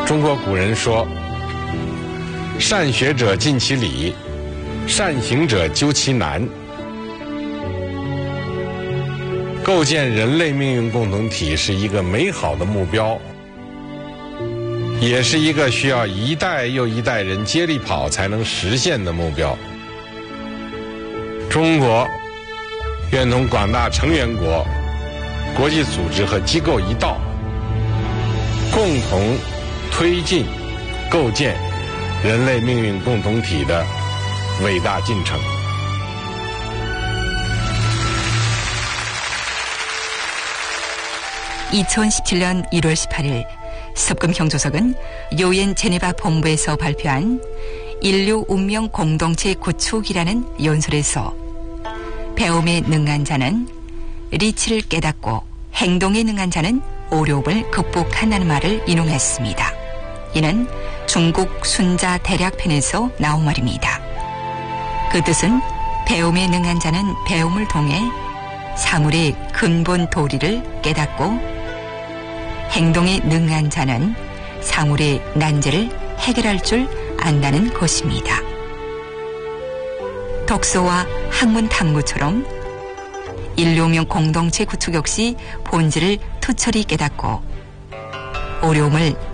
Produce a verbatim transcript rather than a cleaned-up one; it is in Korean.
中国古人说：“善学者尽其理，善行者究其难。”构建人类命运共同体是一个美好的目标，也是一个需要一代又一代人接力跑才能实现的目标。中国愿同广大成员国、国际组织和机构一道，共同推进构建人类命运共同体的伟大进程。 이천십칠 년 일월 십팔일 섭금 형조석은 유엔 제네바 본부에서 발표한 인류 운명 공동체 구축이라는 연설에서 배움에 능한 자는 리치를 깨닫고 행동에 능한 자는 어려움을 극복한다는 말을 인용했습니다. 이는 중국 순자 대략편에서 나온 말입니다. 그 뜻은 배움에 능한 자는 배움을 통해 사물의 근본 도리를 깨닫고 행동에 능한 자는 사물의 난제를 해결할 줄 안다는 것입니다. 독서와 학문 탐구처럼 인류명 공동체 구축 역시 본질을 투철히 깨닫고 어려움을